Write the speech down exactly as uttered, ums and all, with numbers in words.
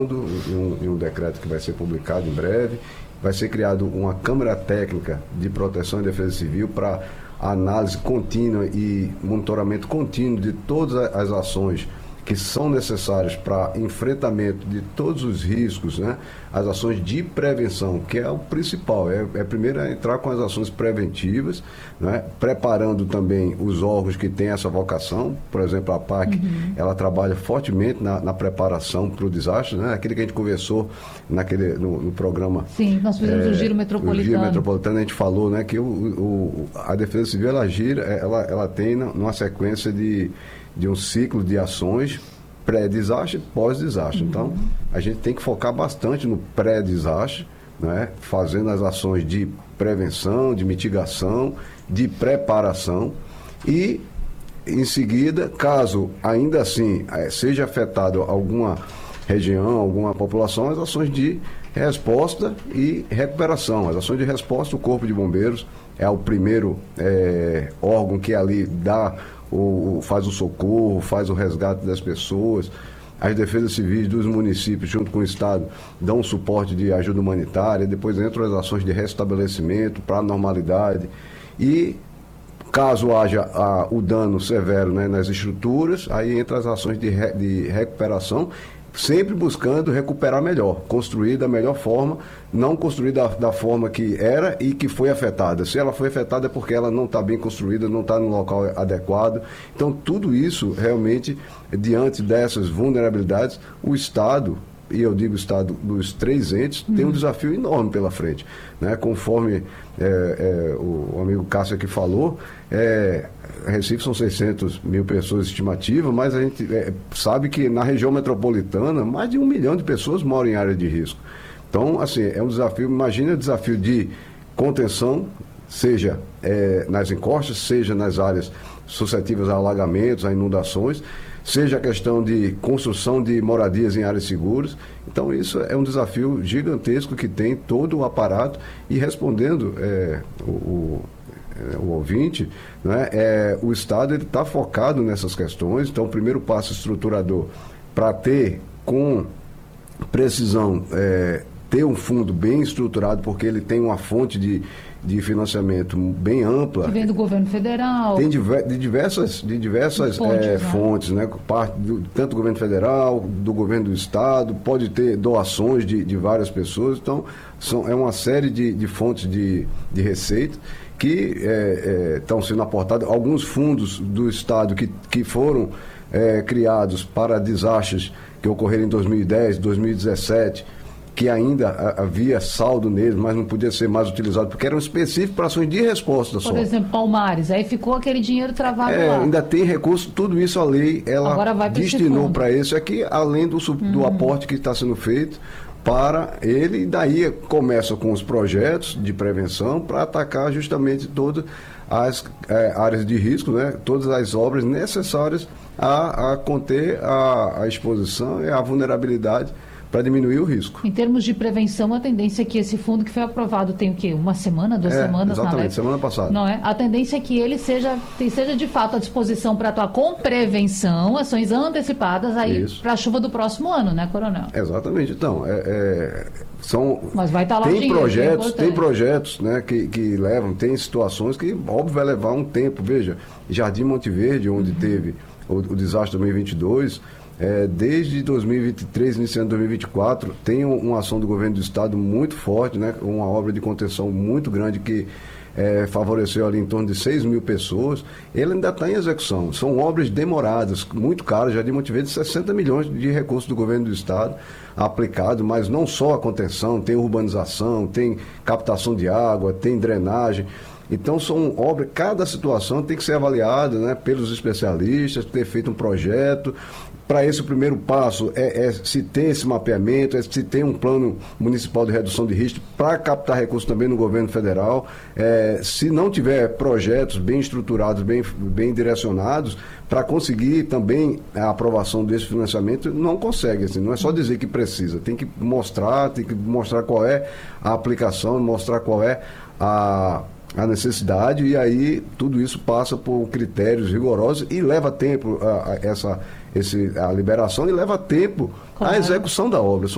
em um, em um decreto que vai ser publicado em breve. Vai ser criado uma Câmara Técnica de Proteção e Defesa Civil para análise contínua e monitoramento contínuo de todas as ações que são necessárias para enfrentamento de todos os riscos, né? As ações de prevenção, que é o principal, é, é primeiro é entrar com as ações preventivas, né? Preparando também os órgãos que têm essa vocação, por exemplo, a PAC, uhum. ela trabalha fortemente na, na preparação para o desastre, né? Aquele que a gente conversou naquele, no, no programa. Sim, nós fizemos é, o Giro Metropolitano. O Giro Metropolitano, a gente falou, né, que o, o, a Defesa Civil, ela gira, ela, ela tem numa sequência de de um ciclo de ações pré-desastre e pós-desastre. Uhum. Então, a gente tem que focar bastante no pré-desastre, né? Fazendo as ações de prevenção, de mitigação, de preparação e, em seguida, caso ainda assim seja afetado alguma região, alguma população, as ações de resposta e recuperação. As ações de resposta, o Corpo de Bombeiros é o primeiro é, órgão que ali dá o, faz o socorro, faz o resgate das pessoas. As defesas civis dos municípios, junto com o Estado, dão um suporte de ajuda humanitária, depois entram as ações de restabelecimento para a normalidade. E, caso haja a, o dano severo, né, nas estruturas, aí entram as ações de, re, de recuperação, sempre buscando recuperar melhor, construir da melhor forma, não construir da, da forma que era e que foi afetada. Se ela foi afetada é porque ela não está bem construída, não está no local adequado. Então, tudo isso, realmente, diante dessas vulnerabilidades, o Estado, e eu digo Estado dos três entes, uhum. tem um desafio enorme pela frente, né? Conforme é, é, o, o amigo Cássio aqui falou, é, Recife são seiscentas mil pessoas estimativa, mas a gente é, sabe que na região metropolitana mais de um milhão de pessoas moram em área de risco. Então, assim, é um desafio, imagina o desafio de contenção, seja é, nas encostas, seja nas áreas suscetíveis a alagamentos, a inundações, seja a questão de construção de moradias em áreas seguras. Então, isso é um desafio gigantesco que tem todo o aparato. E respondendo é, o, o, é, o ouvinte, né, é, o Estado está focado nessas questões. Então, o primeiro passo estruturador para ter com precisão, é, ter um fundo bem estruturado, porque ele tem uma fonte de de financiamento bem ampla. Que vem do governo federal. Tem diver, de diversas, de diversas fontes, é, né? fontes, né? Parte do, tanto do governo federal, do governo do estado, pode ter doações de, de várias pessoas. Então, são, é uma série de, de fontes de, de receita que é, é, estão sendo aportadas. Alguns fundos do estado que, que foram é, criados para desastres que ocorreram em dois mil e dez, dois mil e dezessete, que ainda havia saldo neles, mas não podia ser mais utilizado, porque eram específicos para ações de resposta só. Por exemplo, Palmares, aí ficou aquele dinheiro travado é, lá. Ainda tem recurso, tudo isso a lei, ela destinou para isso aqui, além do, do uhum. aporte que está sendo feito para ele, e daí começa com os projetos de prevenção para atacar justamente todas as é, áreas de risco, né? Todas as obras necessárias a, a conter a, a exposição e a vulnerabilidade para diminuir o risco. Em termos de prevenção, a tendência é que esse fundo que foi aprovado tem o quê? Uma semana, duas é, semanas? Exatamente, na semana passada. Não é? A tendência é que ele seja, seja de fato à disposição para atuar com prevenção, ações antecipadas aí para a chuva do próximo ano, né, Coronel? Exatamente. Então, é, é, são... Mas vai estar lá tem o dinheiro, projetos, é tem projetos, né, que, que levam, tem situações que, óbvio, vai levar um tempo. Veja, Jardim Monte Verde, onde uhum. teve o, o desastre de dois mil e vinte e dois... É, desde dois mil e vinte e três, iniciando dois mil e vinte e quatro, tem uma ação do governo do estado muito forte, né? Uma obra de contenção muito grande que é, favoreceu ali em torno de seis mil pessoas. Ele ainda está em execução. São obras demoradas, muito caras, já de Monte Verde, sessenta milhões de recursos do governo do estado aplicado, mas não só a contenção, tem urbanização, tem captação de água, tem drenagem. Então, são obras, cada situação tem que ser avaliada, né, pelos especialistas, ter feito um projeto. Para esse, o primeiro passo é, é se ter esse mapeamento, é se ter um plano municipal de redução de risco para captar recursos também no governo federal. É, se não tiver projetos bem estruturados, bem, bem direcionados, para conseguir também a aprovação desse financiamento, não consegue. Assim, não é só dizer que precisa, tem que mostrar, tem que mostrar qual é a aplicação, mostrar qual é a... a necessidade, e aí tudo isso passa por critérios rigorosos e leva tempo a, a essa esse, a liberação e leva tempo claro. a execução da obra.